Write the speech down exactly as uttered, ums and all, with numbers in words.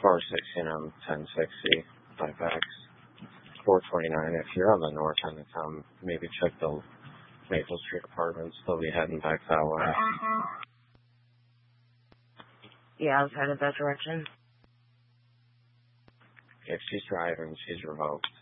four sixty-nine, ten sixty, five X, four twenty-nine. If you're on the north end of town, maybe check the Maple Street Apartments. They'll be heading back that way. Yeah, I was headed that direction. If she's driving, she's revoked.